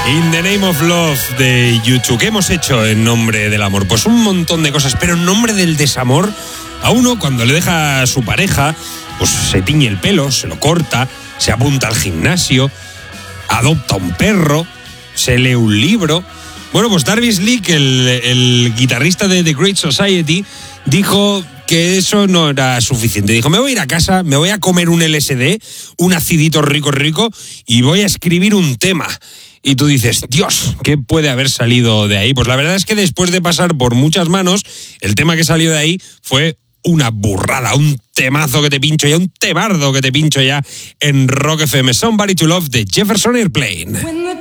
In the Name of Love de U2. ¿Qué hemos hecho en nombre del amor? Pues un montón de cosas, pero en nombre del desamor, a uno cuando le deja a su pareja, pues se tiñe el pelo, se lo corta, se apunta al gimnasio, adopta un perro, se lee un libro. Bueno, pues Darby Slick, el guitarrista de The Great Society, dijo que eso no era suficiente. Dijo, me voy a ir a casa, me voy a comer un LSD, un acidito rico, y voy a escribir un tema. Y tú dices, Dios, ¿qué puede haber salido de ahí? Pues la verdad es que después de pasar por muchas manos, el tema que salió de ahí fue una burrada, un temazo que te pincho ya, un temardo que te pincho ya en Rock FM. Somebody to Love de Jefferson Airplane.